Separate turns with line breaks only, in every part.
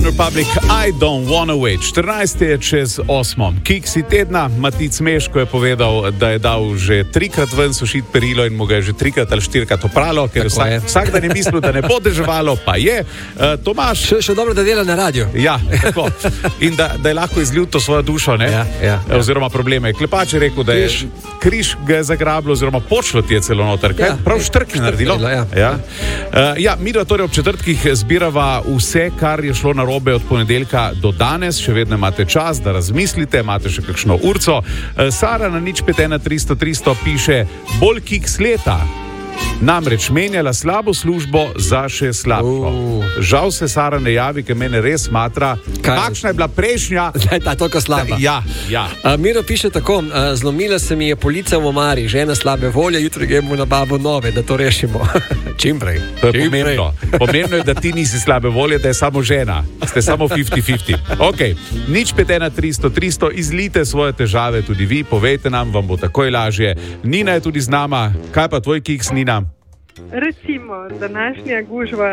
Republic, I don't wanna wait. 14 je čez 8. Kiksi tedna, Matic Meško je povedal, da je dal že 3-krat ven sušiti perilo in mu ga je že 3-krat ali 4-krat opralo, ker vsak dan je mislil, da ne bo deževalo, pa je. Tomaž...
Še dobro, da dela na radiju.
Ja, tako. In da je lahko izlil to svojo dušo, ne?
Ja.
Oziroma probleme. Klepač je rekel, da je križ ga je zagrabilo, oziroma počlo ti je celo noter. Kaj? Prav štrki naredilo. Mi da torej ob četrtkih zbirava vse, kar je šlo narobe od ponedeljka do danes. Še vedno imate čas, da razmislite, imate še kakšno urco. Sara na 051 300 300 piše: bolj kiks leta. Namreč menjala slabo službo za še slabšo. Žal se Sara ne javi, ker mene res matra. Kakšna je bila prejšnja?
Ta toliko slaba.
Ja.
Miro piše tako: zlomila se mi je polica v omari, žena slabe volje, jutri gremo na babo nove, da to rešimo. Čim prej.
To je pomembno. Pomembno je, da ti nisi slabe volje, da je samo žena. Ste samo 50-50. Ok, 051 300 300, izlite svoje težave tudi vi, povejte nam, vam bo takoj lažje. Nina je tudi z nama. Kaj pa tvoj kiks, Nina?
Recimo, današnja gužva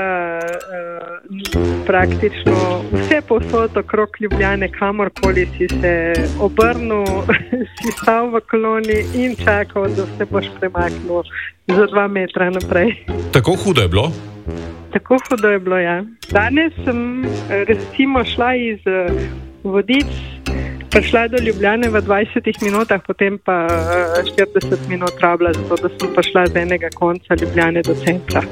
praktično vse povsod okrog Ljubljane, kamorkoli si se obrnil, si stal v koloni in čakal, da se boš premaknil za 2 metra naprej.
Tako hudo je bilo?
Tako hudo je bilo, ja. Danes sem recimo šla iz Vodic, prišla do Ljubljane v 20 minutah, potem pa 40 minut rabila, zato da sem prišla z enega konca Ljubljane do centra.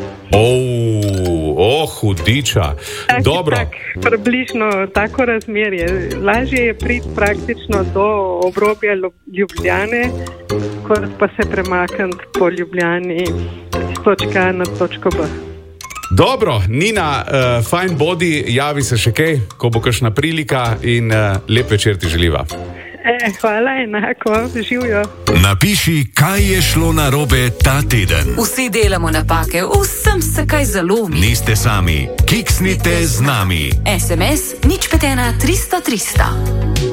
Hudiča. Dobro.
Približno tako razmerje. Lažje je priti praktično do obrobja Ljubljane, kot pa se premakniti po Ljubljani z točke A na točko B.
Dobro, Nina, fajn bodi, javi se še kaj, ko bo kakšna prilika in lep večer ti želiva.
Hvala, enako, živijo.
Napiši, kaj je šlo narobe ta teden.
Vsi delamo napake, vsem se kaj zalomi.
Niste sami, kiksnite z nami.
SMS 051 300 300.